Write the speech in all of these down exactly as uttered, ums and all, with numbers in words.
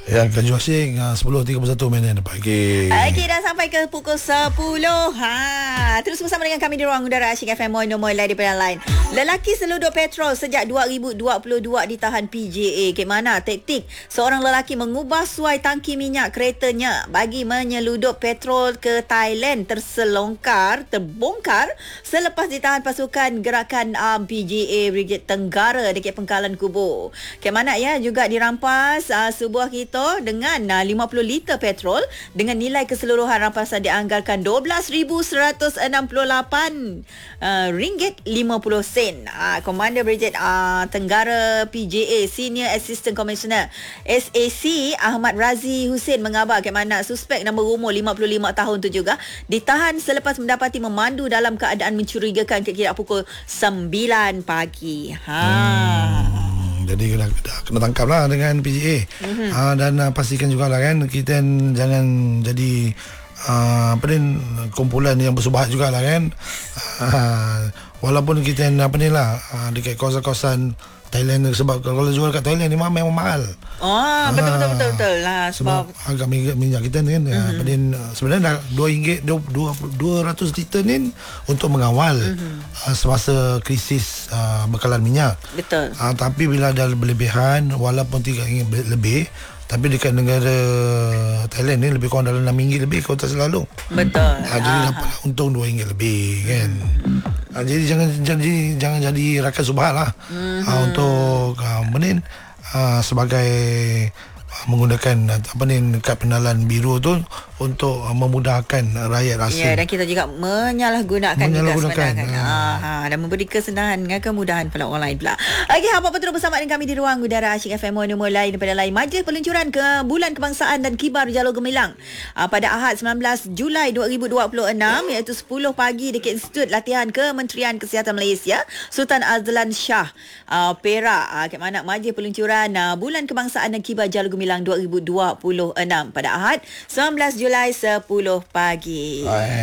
Yang Kaju Asing uh, sepuluh tiga puluh satu minit pagi. Okey, dah sampai ke pukul sepuluh. Ha, terus bersama dengan kami di Ruang Udara Asyik F M Mono Moy daripada lain. Lelaki seluduk petrol sejak dua ribu dua puluh dua ditahan P J A. Ke mana taktik seorang lelaki mengubah suai tangki minyak keretanya bagi menyeluduk petrol ke Thailand terselongkar, terbongkar selepas ditahan pasukan gerakan um, P J A Brigade Tenggara dekat Pengkalan Kubu. Ke mana ya juga dirampas uh, sebuah kereta dengan uh, lima puluh liter petrol dengan nilai keseluruhan rampasan dianggarkan dua belas ribu seratus enam puluh lapan uh, ringgit lima puluh sen. Uh, Komander Brigade uh, Tenggara P J A Senior Assistant Commissioner S A C Ahmad Razi Hussein mengabar ke mana suspek nama berumur lima puluh lima tahun tu juga ditahan selepas mendapati memandu dalam keadaan mencurigakan kira-kira pukul sembilan pagi. Ha. Hmm. Jadi dah, dah kena tangkap lah dengan P J A. Mm-hmm. uh, Dan uh, pastikan jugalah kan kita jangan jadi uh, apa ni, kumpulan yang bersubhat jugalah kan. uh, Walaupun kita apa ni lah uh, dekat kawasan-kawasan Thailand, sebab kalau jual kat Thailand ni memang mahal. Oh, betul betul betul betul lah sebab, sebab harga minyak kita ni kan. Mm-hmm. Pada sebenarnya dah dua ringgit dua ratus liter ni untuk mengawal mm-hmm. uh, semasa krisis uh, bekalan minyak. Betul. Uh, tapi bila ada berlebihan walaupun tiga ringgit lebih, tapi dekat negara Thailand ni lebih kurang dalam enam ringgit lebih kalau tak selalu. Betul. Uh, jadi dapat untung dua ringgit lebih kan. Uh, jadi jangan jadi jangan jadi rakan subhat lah. Mm-hmm. Uh, untuk uh, menin uh, sebagai uh, menggunakan uh, apa ni kad pengenalan biru tu untuk uh, memudahkan rakyat asing. Ya, dan kita juga menyalahgunakan, menyalahgunakan juga sebenarnya. Ha. Ha, dan memberi kesenangan dengan kemudahan pada orang lain pula. Okey, apa-apa terus bersama dengan kami di Ruang Udara Asyik F M Mono Moy daripada lain. Majlis peluncuran ke Bulan Kebangsaan dan Kibar Jalur Gemilang uh, pada Ahad sembilan belas Julai dua ribu dua puluh enam iaitu sepuluh pagi dekat Institut Latihan Kementerian Kesihatan Malaysia Sultan Azlan Shah uh, Perak. Uh, ke mana majlis peluncuran uh, Bulan Kebangsaan dan Kibar Jalur Gemilang dua ribu dua puluh enam pada Ahad sembilan belas Julai sepuluh pagi.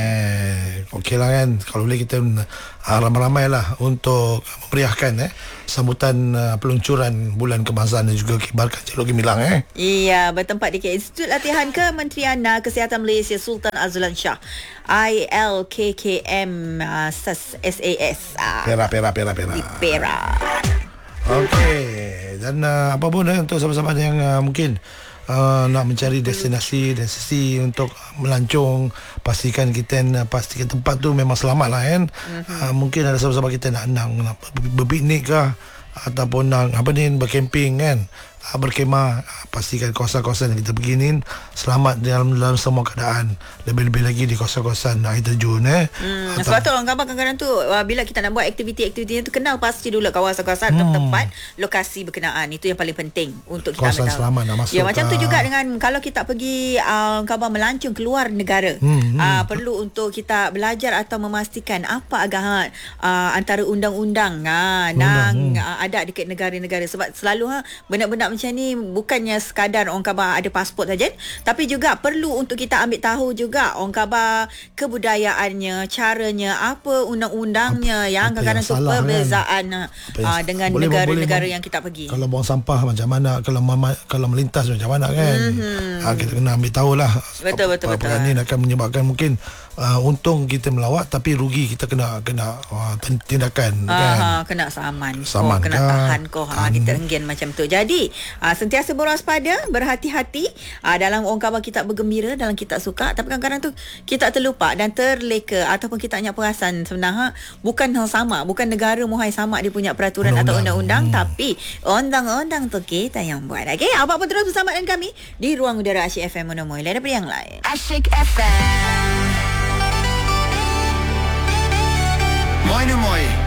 Eh, okeylah kan, kalau boleh kita uh, ramai-ramai lah untuk memeriahkan eh sambutan uh, peluncuran Bulan Kebangsaan dan juga Kibar Jalur Gemilang eh. Iya, bertempat di Institut Latihan Kementerian uh, Kesihatan Malaysia Sultan Azlan Shah I L K K M uh, S A S uh, Perak, Perak, Perak, Perak. Di Perak. Okey, dan uh, apa pun eh, untuk sahabat-sahabat yang uh, mungkin Uh, nak mencari destinasi destinasi untuk melancong, pastikan kita uh, pastikan tempat tu memang selamat lah kan. Mm-hmm. Uh, mungkin ada sahabat-sahabat kita nak nak, nak berpiknik kah ataupun nak apa ni berkemping kan, uh, berkemah. Uh, pastikan kawasan-kawasan yang kita pergi ni selamat dalam dalam semua keadaan, lebih-lebih lagi di kawasan-kawasan air terjun eh. Hmm, sebab tu orang gambar kadang-kadang tu uh, bila kita nak buat aktiviti-aktiviti tu kenal pasti dulu kawasan-kawasan hmm. tempat lokasi berkenaan. Itu yang paling penting untuk kita kawasan selamat nak masuk. Ya, macam tu juga dengan kalau kita pergi uh, gambar melancong keluar negara. Hmm, hmm. Uh, perlu untuk kita belajar atau memastikan apa agak uh, antara undang-undang uh, nang hmm. uh, ada dekat negara-negara. Sebab selalu ha, benda-benda macam ni bukannya sekadar orang khabar ada pasport saja, tapi juga perlu untuk kita ambil tahu juga orang khabar kebudayaannya, caranya, apa undang-undangnya, apa, yang kadang-kadang tu perbezaan kan? uh, dengan boleh, negara-negara boleh, yang kita pergi. Kalau buang sampah macam mana, kalau kalau melintas macam mana kan. Mm-hmm. Ha, kita kena ambil tahulah. Betul betul betul. Perkara ni akan menyebabkan mungkin uh, untung kita melawat tapi rugi kita kena kena uh, tindakan uh, kan. Ha, kena saman, saman ko, kena kan? tahan kau. Ha, kita enggan macam tu. Jadi uh, sentiasa berwaspada, berhati-hati uh, dalam orang khabar kita bergembira, dalam kita suka, tapi kadang-kadang tu kita terlupa dan terleka ataupun kita hanya perasan sebenarnya bukan hal sama, bukan negara muhai sama dia punya peraturan undang-undang. atau undang-undang, hmm. tapi undang-undang tu kita yang buat. Okey, apa-apa terus bersama dengan kami di Ruang Udara Asyik F M Mono Moy daripada yang lain. Asyik F M Moy Moy